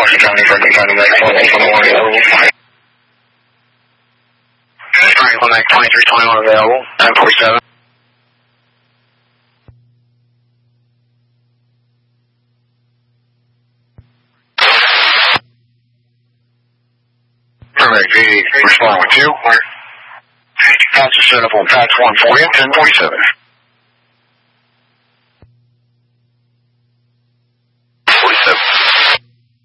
Washington County, Franklin County, Mac 2321 available. Franklin Mac 2321 available, 947. Perfect, respond with 2. That's a setup on patch 1 for you, 1047.